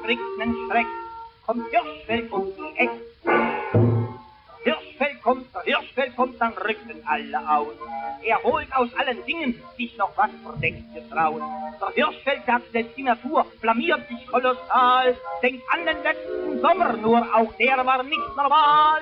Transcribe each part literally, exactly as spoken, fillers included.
kriegt nen Schreck. Kommt Hirschfeld um die Eck. Hirschfeld kommt, der Hirschfeld kommt, dann rückten alle aus. Er holt aus allen Dingen sich noch was Verdecktes raus. Der Hirschfeld sagt selbst die Natur, blamiert sich kolossal. Denkt an den letzten Sommer, nur auch der war nicht normal.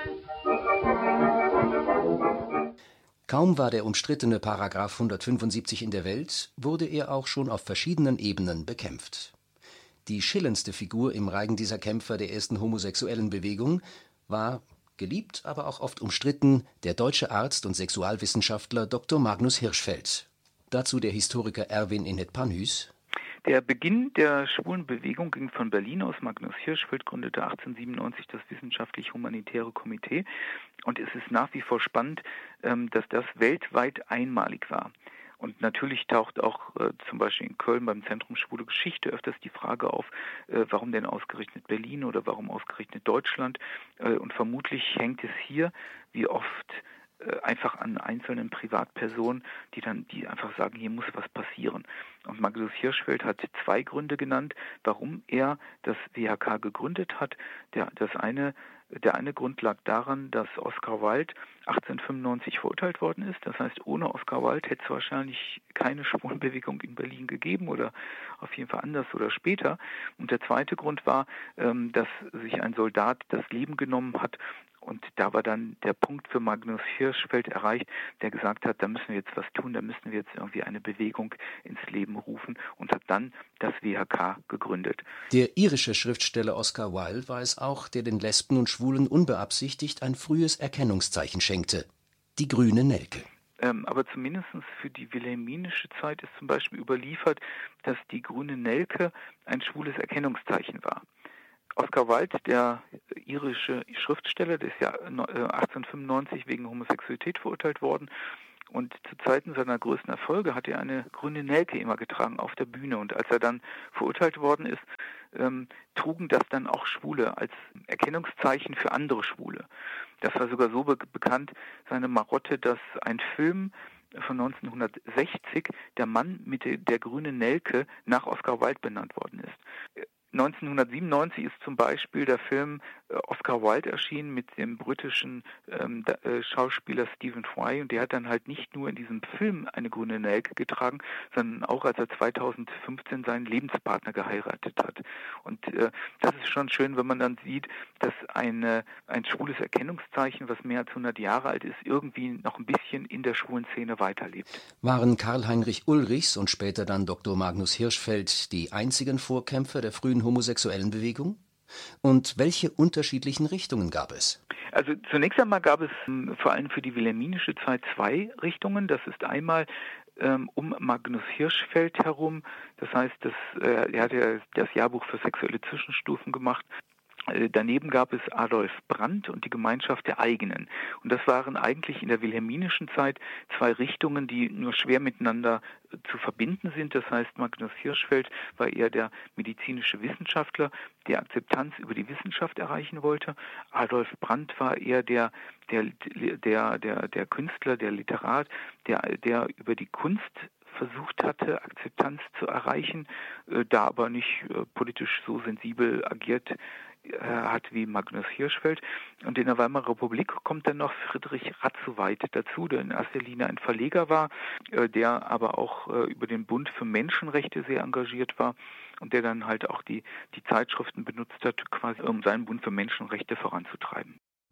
Kaum war der umstrittene Paragraph hundertfünfundsiebzig in der Welt, wurde er auch schon auf verschiedenen Ebenen bekämpft. Die schillerndste Figur im Reigen dieser Kämpfer der ersten homosexuellen Bewegung war, geliebt, aber auch oft umstritten, der deutsche Arzt und Sexualwissenschaftler Doktor Magnus Hirschfeld. Dazu der Historiker Erwin Inhet-Panhuys. Der Beginn der schwulen Bewegung ging von Berlin aus. Magnus Hirschfeld gründete achtzehnhundertsiebenundneunzig das Wissenschaftlich-Humanitäre Komitee. Und es ist nach wie vor spannend, dass das weltweit einmalig war. Und natürlich taucht auch äh, zum Beispiel in Köln beim Zentrum Schwule Geschichte öfters die Frage auf, äh, warum denn ausgerechnet Berlin oder warum ausgerechnet Deutschland? Äh, und vermutlich hängt es hier, wie oft, äh, einfach an einzelnen Privatpersonen, die dann, die einfach sagen, hier muss was passieren. Und Magnus Hirschfeld hat zwei Gründe genannt, warum er das W H K gegründet hat. Der, das eine Der eine Grund lag daran, dass Oskar Wilde achtzehnhundertfünfundneunzig verurteilt worden ist. Das heißt, ohne Oskar Wilde hätte es wahrscheinlich keine Schwulenbewegung in Berlin gegeben oder auf jeden Fall anders oder später. Und der zweite Grund war, dass sich ein Soldat das Leben genommen hat. Und da war dann der Punkt für Magnus Hirschfeld erreicht, der gesagt hat, da müssen wir jetzt was tun, da müssen wir jetzt irgendwie eine Bewegung ins Leben rufen und hat dann das W H K gegründet. Der irische Schriftsteller Oscar Wilde war es auch, der den Lesben und Schwulen unbeabsichtigt ein frühes Erkennungszeichen schenkte: die grüne Nelke. Ähm, aber zumindest für die wilhelminische Zeit ist zum Beispiel überliefert, dass die grüne Nelke ein schwules Erkennungszeichen war. Oscar Wilde, der irische Schriftsteller, der ist ja achtzehnhundertfünfundneunzig wegen Homosexualität verurteilt worden. Und zu Zeiten seiner größten Erfolge hat er eine grüne Nelke immer getragen auf der Bühne. Und als er dann verurteilt worden ist, ähm, trugen das dann auch Schwule als Erkennungszeichen für andere Schwule. Das war sogar so be- bekannt, seine Marotte, dass ein Film von neunzehnhundertsechzig, der Mann mit der, der grünen Nelke, nach Oscar Wilde benannt worden ist. neunzehnhundertsiebenundneunzig ist zum Beispiel der Film äh, Oscar Wilde erschienen mit dem britischen ähm, da, äh, Schauspieler Stephen Fry, und der hat dann halt nicht nur in diesem Film eine grüne Nelke getragen, sondern auch als er zweitausendfünfzehn seinen Lebenspartner geheiratet hat. Und äh, das ist schon schön, wenn man dann sieht, dass eine, ein schwules Erkennungszeichen, was mehr als hundert Jahre alt ist, irgendwie noch ein bisschen in der schwulen Szene weiterlebt. Waren Karl-Heinrich Ulrichs und später dann Doktor Magnus Hirschfeld die einzigen Vorkämpfer der frühen homosexuellen Bewegung? Und welche unterschiedlichen Richtungen gab es? Also zunächst einmal gab es ähm, vor allem für die wilhelminische Zeit zwei Richtungen. Das ist einmal ähm, um Magnus Hirschfeld herum. Das heißt, das, äh, er hat ja das Jahrbuch für sexuelle Zwischenstufen gemacht. Daneben gab es Adolf Brandt und die Gemeinschaft der Eigenen. Und das waren eigentlich in der wilhelminischen Zeit zwei Richtungen, die nur schwer miteinander zu verbinden sind. Das heißt, Magnus Hirschfeld war eher der medizinische Wissenschaftler, der Akzeptanz über die Wissenschaft erreichen wollte. Adolf Brandt war eher der, der, der, der, der Künstler, der Literat, der, der über die Kunst versucht hatte, Akzeptanz zu erreichen, äh, da aber nicht äh, politisch so sensibel agiert äh, hat wie Magnus Hirschfeld. Und in der Weimarer Republik kommt dann noch Friedrich Ratzowait dazu, der in erster Linie ein Verleger war, äh, der aber auch äh, über den Bund für Menschenrechte sehr engagiert war und der dann halt auch die, die Zeitschriften benutzt hat, quasi um seinen Bund für Menschenrechte voranzutreiben.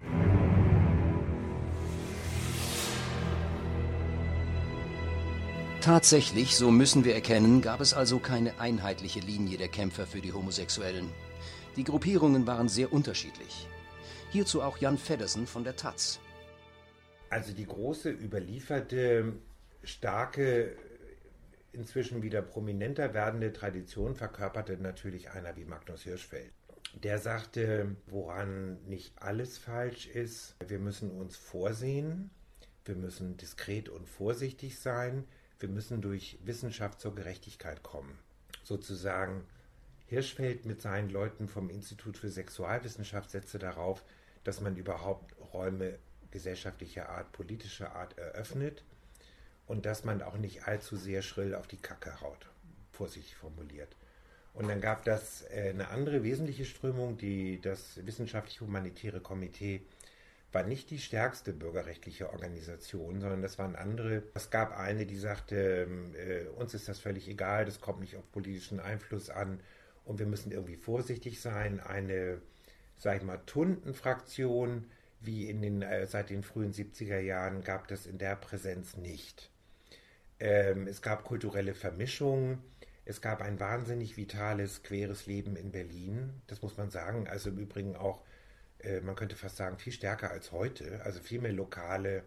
Tatsächlich, so müssen wir erkennen, gab es also keine einheitliche Linie der Kämpfer für die Homosexuellen. Die Gruppierungen waren sehr unterschiedlich. Hierzu auch Jan Feddersen von der Taz. Also die große, überlieferte, starke, inzwischen wieder prominenter werdende Tradition verkörperte natürlich einer wie Magnus Hirschfeld. Der sagte, woran nicht alles falsch ist, wir müssen uns vorsehen, wir müssen diskret und vorsichtig sein, wir müssen durch Wissenschaft zur Gerechtigkeit kommen. Sozusagen Hirschfeld mit seinen Leuten vom Institut für Sexualwissenschaft setzte darauf, dass man überhaupt Räume gesellschaftlicher Art, politischer Art eröffnet und dass man auch nicht allzu sehr schrill auf die Kacke haut, vorsichtig formuliert. Und dann gab das äh, eine andere wesentliche Strömung, die das Wissenschaftlich-Humanitäre Komitee war nicht die stärkste bürgerrechtliche Organisation, sondern das waren andere. Es gab eine, die sagte, äh, uns ist das völlig egal, das kommt nicht auf politischen Einfluss an und wir müssen irgendwie vorsichtig sein. Eine, sag ich mal, Tundenfraktion, wie in den, äh, seit den frühen siebziger Jahren, gab es in der Präsenz nicht. Ähm, es gab kulturelle Vermischungen. Es gab ein wahnsinnig vitales, queres Leben in Berlin, das muss man sagen. Also im Übrigen auch, äh, man könnte fast sagen, viel stärker als heute. Also viel mehr Lokale,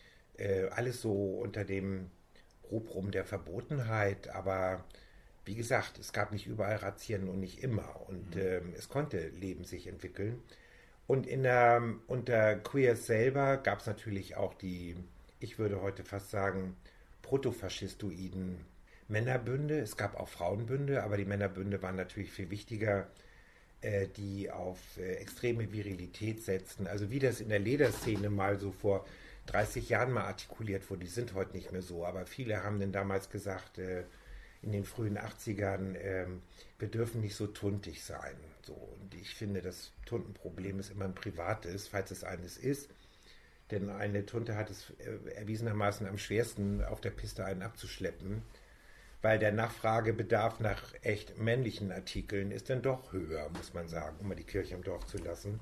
äh, alles so unter dem Rubrum der Verbotenheit. Aber wie gesagt, es gab nicht überall Razzien und nicht immer. Und mhm. äh, es konnte Leben sich entwickeln. Und in der, unter Queers selber gab es natürlich auch die, ich würde heute fast sagen, protofaschistoiden Männerbünde, es gab auch Frauenbünde, aber die Männerbünde waren natürlich viel wichtiger, äh, die auf äh, extreme Virilität setzten. Also wie das in der Lederszene mal so vor dreißig Jahren mal artikuliert wurde, die sind heute nicht mehr so, aber viele haben denn damals gesagt, äh, in den frühen achtzigern, äh, wir dürfen nicht so tuntig sein. So. Und ich finde, das Tuntenproblem ist immer ein privates, falls es eines ist. Denn eine Tunte hat es äh, erwiesenermaßen am schwersten, auf der Piste einen abzuschleppen, weil der Nachfragebedarf nach echt männlichen Artikeln ist dann doch höher, muss man sagen, um mal die Kirche im Dorf zu lassen.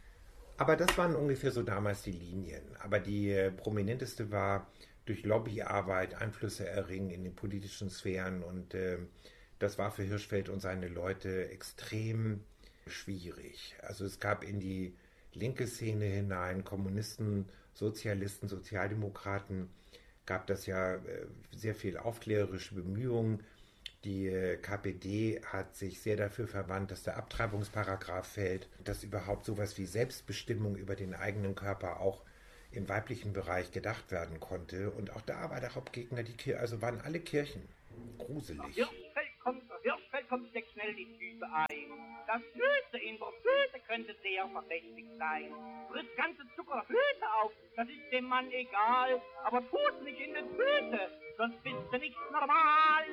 Aber das waren ungefähr so damals die Linien. Aber die äh, prominenteste war durch Lobbyarbeit, Einflüsse erringen in den politischen Sphären und äh, das war für Hirschfeld und seine Leute extrem schwierig. Also es gab in die linke Szene hinein Kommunisten, Sozialisten, Sozialdemokraten, gab das ja sehr viel aufklärerische Bemühungen. Die K P D hat sich sehr dafür verwandt, dass der Abtreibungsparagraph fällt, dass überhaupt sowas wie Selbstbestimmung über den eigenen Körper auch im weiblichen Bereich gedacht werden konnte. Und auch da war der Hauptgegner die Kirche, also waren alle Kirchen. Gruselig. Hirschfeld kommt, Hirschfeld kommt, steckt schnell die Tüte ein. Das Süße in der Tüte könnte sehr verdächtig sein. Frisst ganze Zuckerhüte auf, das ist dem Mann egal. Aber tu's nicht in die Tüte, sonst bist du nicht normal.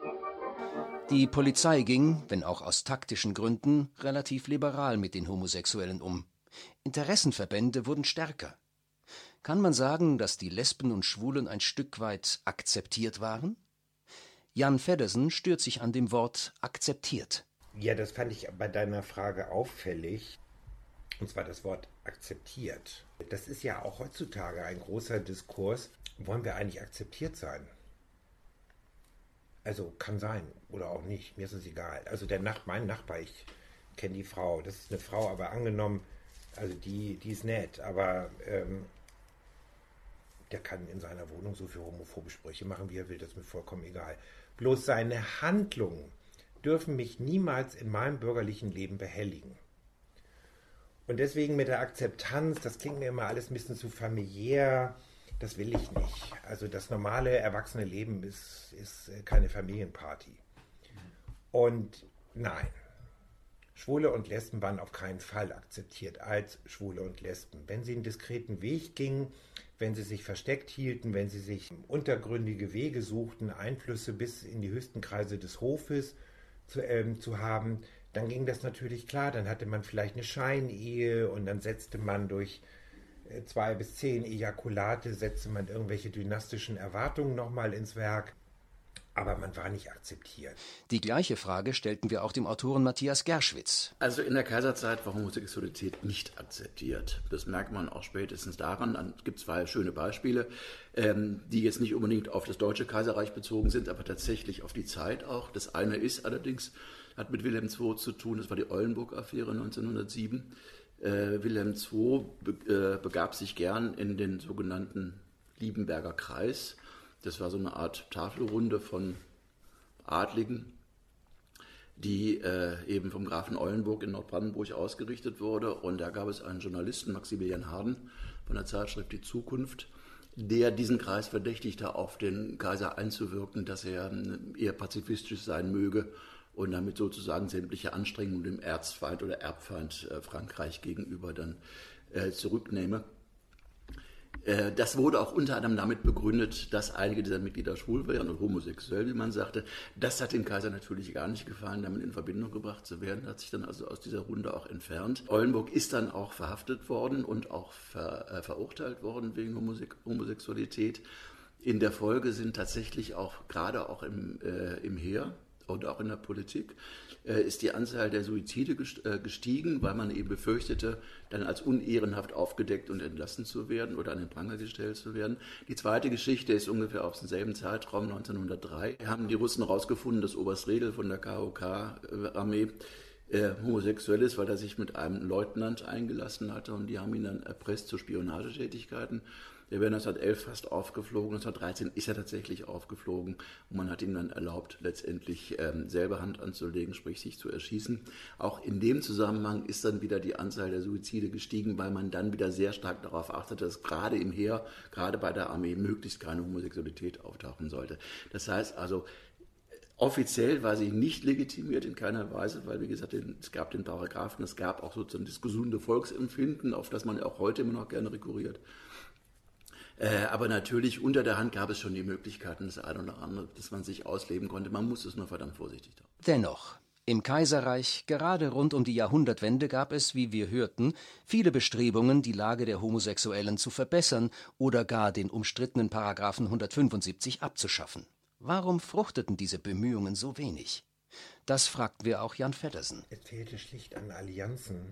Die Polizei ging, wenn auch aus taktischen Gründen, relativ liberal mit den Homosexuellen um. Interessenverbände wurden stärker. Kann man sagen, dass die Lesben und Schwulen ein Stück weit akzeptiert waren? Jan Feddersen stört sich an dem Wort akzeptiert. Ja, das fand ich bei deiner Frage auffällig. Und zwar das Wort akzeptiert. Das ist ja auch heutzutage ein großer Diskurs. Wollen wir eigentlich akzeptiert sein? Also kann sein oder auch nicht. Mir ist es egal. Also der Nach- mein Nachbar, ich kenne die Frau. Das ist eine Frau, aber angenommen, also die, die ist nett. Aber ähm, der kann in seiner Wohnung so viele homophobe Sprüche machen, wie er will. Das ist mir vollkommen egal. Bloß seine Handlungen dürfen mich niemals in meinem bürgerlichen Leben behelligen. Und deswegen mit der Akzeptanz, das klingt mir immer alles ein bisschen zu familiär, das will ich nicht. Also das normale erwachsene Leben ist, ist keine Familienparty. Und nein, Schwule und Lesben waren auf keinen Fall akzeptiert als Schwule und Lesben. Wenn sie einen diskreten Weg gingen, wenn sie sich versteckt hielten, wenn sie sich untergründige Wege suchten, Einflüsse bis in die höchsten Kreise des Hofes zu, ähm, zu haben, dann ging das natürlich klar. Dann hatte man vielleicht eine Scheinehe und dann setzte man durch äh, zwei bis zehn Ejakulate, setzte man irgendwelche dynastischen Erwartungen nochmal ins Werk. Aber man war nicht akzeptiert. Die gleiche Frage stellten wir auch dem Autoren Matthias Gerschwitz. Also in der Kaiserzeit war Homosexualität nicht akzeptiert. Das merkt man auch spätestens daran. Es gibt zwei schöne Beispiele, ähm, die jetzt nicht unbedingt auf das Deutsche Kaiserreich bezogen sind, aber tatsächlich auf die Zeit auch. Das eine ist allerdings, hat mit Wilhelm der Zweite zu tun, das war die Eulenburg-Affäre neunzehnhundertsieben. Äh, Wilhelm der Zweite be- äh, begab sich gern in den sogenannten Liebenberger Kreis. Das war so eine Art Tafelrunde von Adligen, die äh, eben vom Grafen Eulenburg in Nordbrandenburg ausgerichtet wurde. Und da gab es einen Journalisten, Maximilian Harden, von der Zeitschrift Die Zukunft, der diesen Kreis verdächtigte, auf den Kaiser einzuwirken, dass er eher pazifistisch sein möge und damit sozusagen sämtliche Anstrengungen dem Erzfeind oder Erbfeind äh, Frankreich gegenüber dann äh, zurücknehme. Das wurde auch unter anderem damit begründet, dass einige dieser Mitglieder schwul wären und homosexuell, wie man sagte. Das hat dem Kaiser natürlich gar nicht gefallen, damit in Verbindung gebracht zu werden, hat sich dann also aus dieser Runde auch entfernt. Eulenburg ist dann auch verhaftet worden und auch ver, äh, verurteilt worden wegen Homose- Homosexualität. In der Folge sind tatsächlich auch, gerade auch im, äh, im Heer und auch in der Politik, äh, ist die Anzahl der Suizide gestiegen, weil man eben befürchtete, dann als unehrenhaft aufgedeckt und entlassen zu werden oder an den Pranger gestellt zu werden. Die zweite Geschichte ist ungefähr aus demselben Zeitraum, neunzehnhundertdrei. Haben die Russen herausgefunden, dass Oberst Redl von der K O K-Armee äh, homosexuell ist, weil er sich mit einem Leutnant eingelassen hatte, und die haben ihn dann erpresst zu Spionagetätigkeiten. Der wäre neunzehnhundertelf fast aufgeflogen, neunzehnhundertdreizehn ist er tatsächlich aufgeflogen und man hat ihm dann erlaubt, letztendlich ähm, selber Hand anzulegen, sprich sich zu erschießen. Auch in dem Zusammenhang ist dann wieder die Anzahl der Suizide gestiegen, weil man dann wieder sehr stark darauf achtete, dass gerade im Heer, gerade bei der Armee möglichst keine Homosexualität auftauchen sollte. Das heißt also, offiziell war sie nicht legitimiert in keiner Weise, weil, wie gesagt, es gab den Paragraphen, es gab auch sozusagen das gesunde Volksempfinden, auf das man auch heute immer noch gerne rekurriert. Äh, aber natürlich unter der Hand gab es schon die Möglichkeiten, das eine oder andere, dass man sich ausleben konnte. Man muss es nur verdammt vorsichtig tun. Dennoch, im Kaiserreich, gerade rund um die Jahrhundertwende, gab es, wie wir hörten, viele Bestrebungen, die Lage der Homosexuellen zu verbessern oder gar den umstrittenen Paragraphen hundertfünfundsiebzig abzuschaffen. Warum fruchteten diese Bemühungen so wenig? Das fragten wir auch Jan Feddersen. Es fehlte schlicht an Allianzen.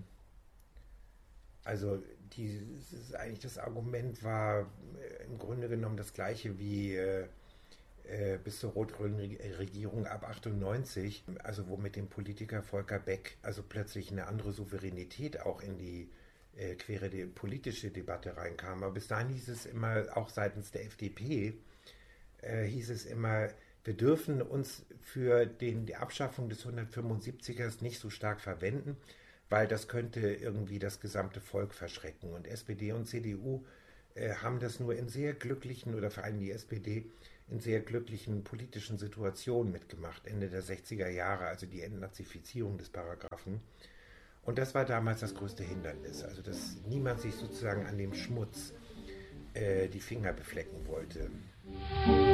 Also dieses, eigentlich das Argument war im Grunde genommen das gleiche wie äh, äh, bis zur rot-grünen Regierung ab achtundneunzig, also wo mit dem Politiker Volker Beck also plötzlich eine andere Souveränität auch in die äh, quere de, politische Debatte reinkam. Aber bis dahin hieß es immer, auch seitens der F D P, äh, hieß es immer, wir dürfen uns für den, die Abschaffung des hundertfünfundsiebzigers nicht so stark verwenden, weil das könnte irgendwie das gesamte Volk verschrecken. Und S P D und C D U äh, haben das nur in sehr glücklichen, oder vor allem die S P D, in sehr glücklichen politischen Situationen mitgemacht, Ende der sechziger Jahre, also die Entnazifizierung des Paragraphen. Und das war damals das größte Hindernis, also dass niemand sich sozusagen an dem Schmutz äh, die Finger beflecken wollte.